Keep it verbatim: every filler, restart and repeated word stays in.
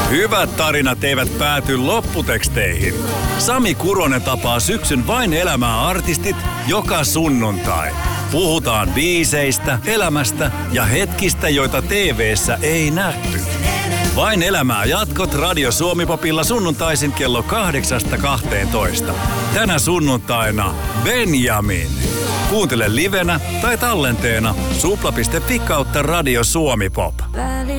Hyvät tarinat eivät pääty lopputeksteihin. Sami Kuronen tapaa syksyn Vain elämää -artistit joka sunnuntai. Puhutaan biiseistä, elämästä ja hetkistä, joita T V:ssä ei nähty. Vain elämää -jatkot Radio Suomi-popilla sunnuntaisin kello kahdeksasta kahteentoista. Tänä sunnuntaina Benjamin. Kuuntele livenä tai tallenteena supla piste fi kautta Radio Suomi Pop.